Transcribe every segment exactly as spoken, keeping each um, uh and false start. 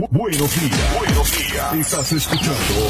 Buenos días, buenos días. Estás escuchando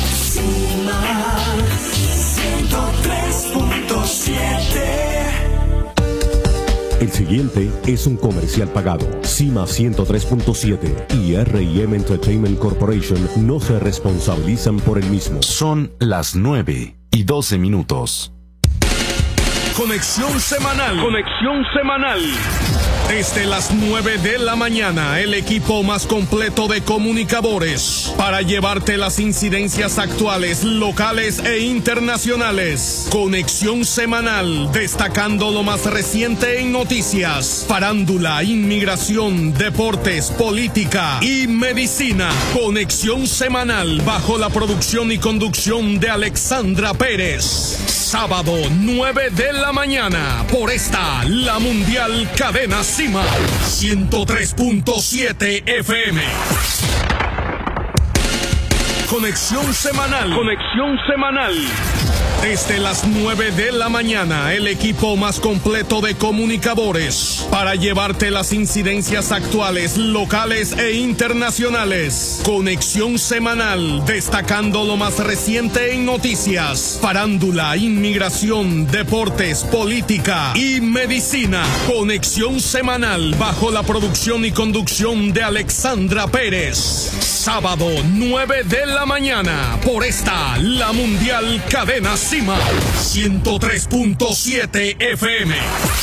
ciento tres punto siete. El siguiente es un comercial pagado. Cima ciento tres punto siete y R y M Entertainment Corporation no se responsabilizan por el mismo. Son las nueve y doce minutos. Conexión semanal. Conexión semanal. Desde las nueve de la mañana, el equipo más completo de comunicadores para llevarte las incidencias actuales, locales e internacionales. Conexión semanal, destacando lo más reciente en noticias, farándula, inmigración, deportes, política y medicina. Conexión semanal, bajo la producción y conducción de Alexandra Pérez. Sábado, nueve de la mañana, por esta, la Mundial Cadena Cima, ciento tres punto siete F M. Conexión semanal. Conexión semanal. Desde las nueve de la mañana, el equipo más completo de comunicadores para llevarte las incidencias actuales, locales e internacionales. Conexión semanal, destacando lo más reciente en noticias, farándula, inmigración, deportes, política y medicina. Conexión semanal, bajo la producción y conducción de Alexandra Pérez. Sábado, nueve de la mañana, por esta, la Mundial Cadena Cima, ciento tres punto siete F M.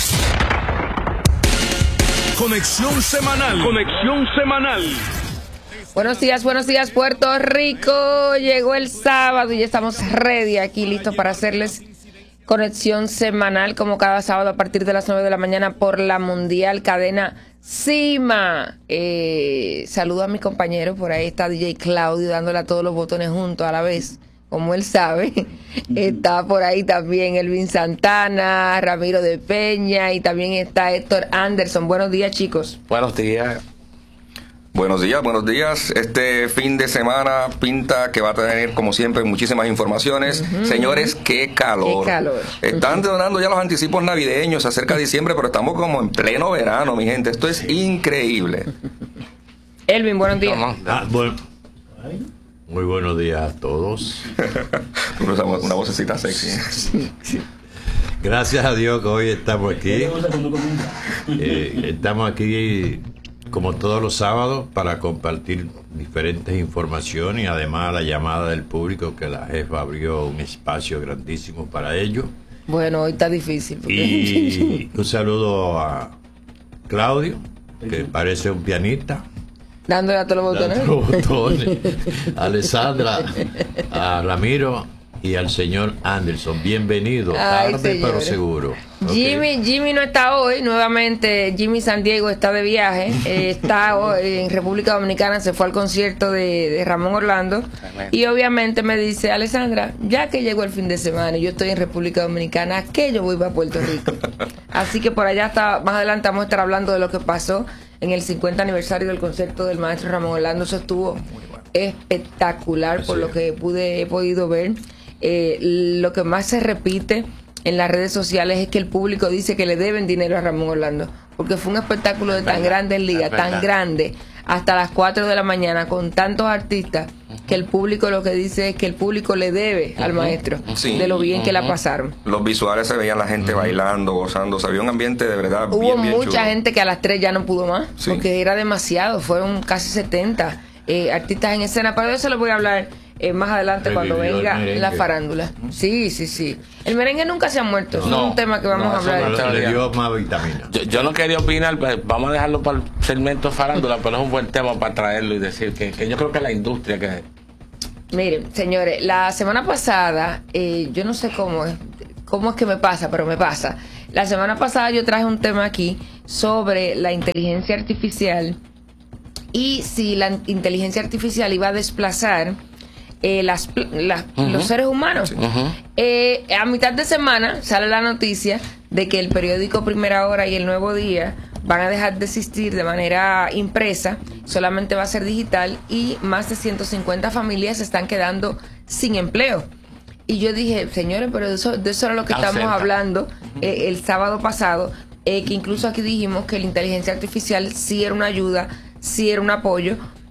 Conexión semanal. Conexión semanal. Buenos días, buenos días, Puerto Rico. Llegó el sábado y ya estamos ready aquí, listos para hacerles conexión semanal, como cada sábado a partir de las nueve de la mañana por la Mundial Cadena Cima. Eh, saludo a mis compañeros, por ahí está D J Claudio dándole a todos los botones juntos a la vez, como él sabe. Está por ahí también Elvin Santana, Ramiro de Peña y también está Héctor Anderson. Buenos días, chicos. Buenos días. Buenos días, buenos días. Este fin de semana pinta que va a tener, como siempre, muchísimas informaciones. Uh-huh. Señores, qué calor. Qué calor. Están donando ya los anticipos navideños, se acerca diciembre, pero estamos como en pleno verano, mi gente. Esto es increíble. Elvin, buenos días. Ah, bueno. Muy buenos días a todos. una, una vocecita sexy. Gracias a Dios que hoy estamos aquí. Eh, estamos aquí como todos los sábados para compartir diferentes informaciones y además la llamada del público, que la jefa abrió un espacio grandísimo para ello. Bueno, hoy está difícil. Porque... Y un saludo a Claudio, que parece un pianista. Dándole a todos los botones. Dándole los botones. A Alessandra, a Ramiro y al señor Anderson. Bienvenido. Ay, tarde señores. pero seguro. Jimmy, okay. Jimmy no está hoy, nuevamente Jimmy San Diego está de viaje, eh, está hoy en República Dominicana, se fue al concierto de, de Ramón Orlando y obviamente me dice, Alessandra, ya que llegó el fin de semana y yo estoy en República Dominicana, ¿qué yo voy para Puerto Rico? Así que por allá está, más adelante vamos a estar hablando de lo que pasó en el cincuenta aniversario del concierto del maestro Ramón Orlando. Eso estuvo espectacular por lo que pude he podido ver. Eh, lo que más se repite en las redes sociales es que el público dice que le deben dinero a Ramón Orlando, porque fue un espectáculo de tan grande en liga, tan grande, hasta las cuatro de la mañana, con tantos artistas, que el público lo que dice es que el público le debe al maestro, sí, de lo bien uh-huh. que la pasaron. Los visuales se veían la gente uh-huh. bailando, gozando, se había un ambiente de verdad Hubo bien, bien mucha chulo. gente que a las tres ya no pudo más, sí. porque era demasiado, fueron casi setenta eh, artistas en escena, pero de eso les voy a hablar Eh, más adelante Revivió cuando venga la farándula. Sí, sí, sí. El merengue nunca se ha muerto. Eso no, es un tema que vamos no, a hablar. No, le dio más vitamina. Yo, yo no quería opinar, pero vamos a dejarlo para el segmento farándula, pero es un buen tema para traerlo y decir que, que yo creo que la industria que... Miren, señores, la semana pasada, eh, yo no sé cómo es, cómo es que me pasa, pero me pasa. La semana pasada yo traje un tema aquí sobre la inteligencia artificial y si la inteligencia artificial iba a desplazar Eh, las, las, uh-huh. los seres humanos. Uh-huh. eh, a mitad de semana sale la noticia de que el periódico Primera Hora y el Nuevo Día van a dejar de existir de manera impresa, solamente va a ser digital y más de ciento cincuenta familias se están quedando sin empleo. Y yo dije, señores, pero de eso, de eso era lo que Tan estamos cerca. hablando eh, el sábado pasado, eh, que incluso aquí dijimos que la inteligencia artificial sí era una ayuda, sí era un apoyo,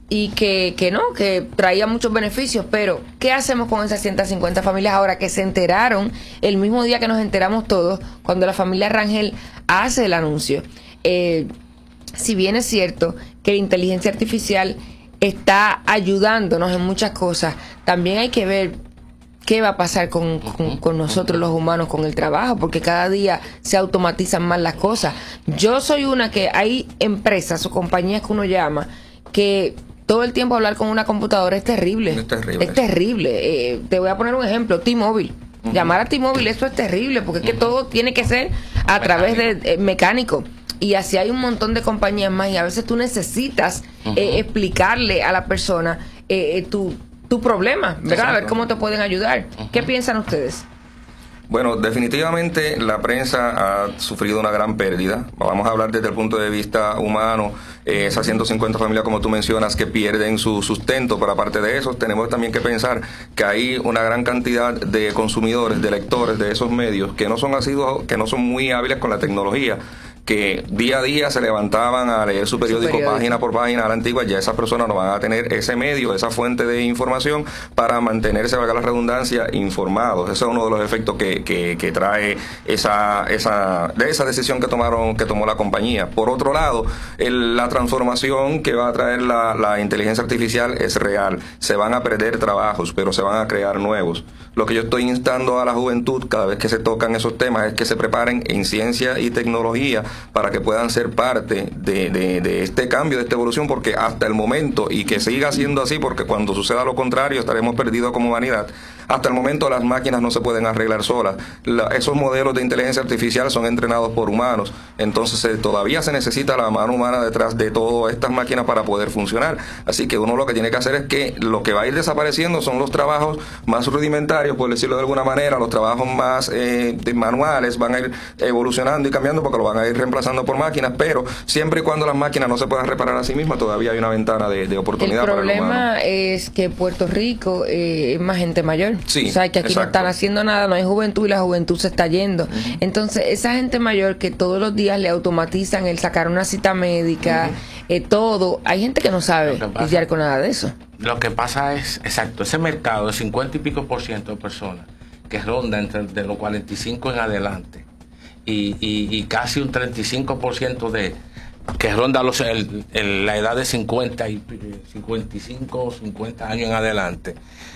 y que, que no, que traía muchos beneficios, pero ¿qué hacemos con esas ciento cincuenta familias ahora que se enteraron el mismo día que nos enteramos todos cuando la familia Rangel hace el anuncio? Eh, si bien es cierto que la inteligencia artificial está ayudándonos en muchas cosas, también hay que ver qué va a pasar con, con, con nosotros los humanos, con el trabajo, porque cada día se automatizan más las cosas. Yo soy una que hay empresas o compañías que uno llama que todo el tiempo hablar con una computadora es terrible. Es terrible. Es terrible. Eh, te voy a poner un ejemplo, T-Mobile. Uh-huh. Llamar a T-Mobile, eso es terrible, porque uh-huh. es que todo tiene que ser a mecánico. través de eh, mecánico. Y así hay un montón de compañías más, y a veces tú necesitas uh-huh. eh, explicarle a la persona eh, eh, tu, tu problema, ¿verdad? Exacto. A ver cómo te pueden ayudar. Uh-huh. ¿Qué piensan ustedes? Bueno, definitivamente la prensa ha sufrido una gran pérdida. Vamos a hablar desde el punto de vista humano. Eh, esas ciento cincuenta familias, como tú mencionas, que pierden su sustento, pero aparte de eso, tenemos también que pensar que hay una gran cantidad de consumidores, de lectores de esos medios que no son asiduos, que no son muy hábiles con la tecnología, que día a día se levantaban a leer su periódico, su periódico página por página a la antigua. Ya esas personas no van a tener ese medio, esa fuente de información para mantenerse, valga la redundancia, informados. Ese es uno de los efectos que, que, que trae esa, esa, de esa decisión que tomaron, que tomó la compañía. Por otro lado, el, la transformación que va a traer la, la inteligencia artificial es real. Se van a perder trabajos, pero se van a crear nuevos. Lo que yo estoy instando a la juventud cada vez que se tocan esos temas es que se preparen en ciencia y tecnología para que puedan ser parte de, de, de este cambio, de esta evolución, porque hasta el momento, y que siga siendo así, porque cuando suceda lo contrario estaremos perdidos como humanidad, hasta el momento las máquinas no se pueden arreglar solas. La, esos modelos de inteligencia artificial son entrenados por humanos, entonces eh, todavía se necesita la mano humana detrás de todas estas máquinas para poder funcionar. Así que uno lo que tiene que hacer es que lo que va a ir desapareciendo son los trabajos más rudimentarios, por decirlo de alguna manera, los trabajos más eh, manuales van a ir evolucionando y cambiando porque lo van a ir reemplazando por máquinas, pero siempre y cuando las máquinas no se puedan reparar a sí mismas, todavía hay una ventana de, de oportunidad para el humano. El problema es que Puerto Rico eh, es más gente mayor. Sí, o sea, que aquí exacto. no están haciendo nada, no hay juventud y la juventud se está yendo. Uh-huh. Entonces, esa gente mayor que todos los días le automatizan el sacar una cita médica, uh-huh. eh, todo, hay gente que no sabe lidiar con nada de eso. Lo que pasa es, exacto, ese mercado de cincuenta y pico por ciento de personas que ronda entre de los cuarenta y cinco en adelante y, y, y casi un treinta y cinco por ciento de que ronda los, el, el, la edad de cincuenta y cincuenta y cinco, cincuenta años en adelante.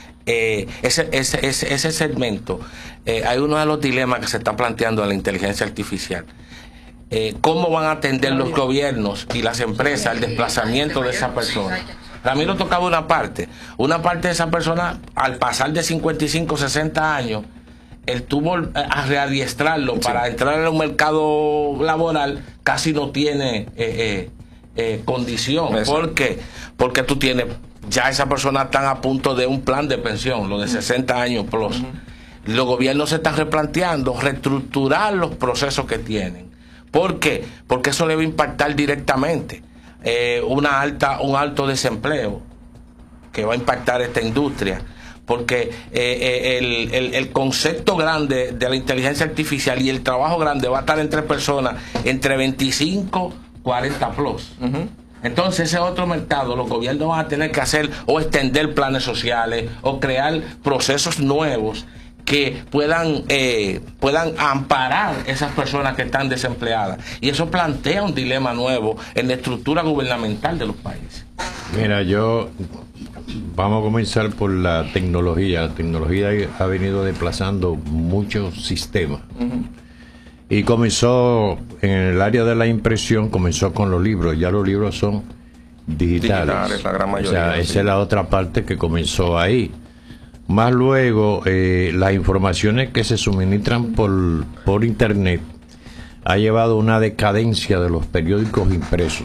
Eh, ese, ese, ese, ese segmento, eh, hay uno de los dilemas que se está planteando en la inteligencia artificial. Eh, ¿Cómo van a atender los gobiernos y las empresas el desplazamiento de esa persona? Ramiro tocaba una parte. Una parte de esa persona, al pasar de cincuenta y cinco, sesenta años, él tuvo a readiestrarlo sí. para entrar en un mercado laboral, casi no tiene eh, eh, eh, condición. Eso. ¿Por qué? Porque tú tienes... Ya esa persona está a punto de un plan de pensión, lo de sesenta años plus. Uh-huh. Los gobiernos se están replanteando reestructurar los procesos que tienen. ¿Por qué? Porque eso le va a impactar directamente. Eh, una alta, un alto desempleo que va a impactar esta industria. Porque eh, eh, el, el, el concepto grande de la inteligencia artificial y el trabajo grande va a estar entre personas entre veinticinco, cuarenta plus. Uh-huh. Entonces ese otro mercado, los gobiernos van a tener que hacer o extender planes sociales o crear procesos nuevos que puedan eh, puedan amparar esas personas que están desempleadas. Y eso plantea un dilema nuevo en la estructura gubernamental de los países. Mira, yo vamos a comenzar por la tecnología. La tecnología ha venido desplazando muchos sistemas. Uh-huh. Y comenzó en el área de la impresión, comenzó con los libros. Ya los libros son digitales. Digitales, la gran mayoría. O sea, esa sí. es la otra parte que comenzó ahí. Más luego, eh, las informaciones que se suministran por, por internet ha llevado a una decadencia de los periódicos impresos.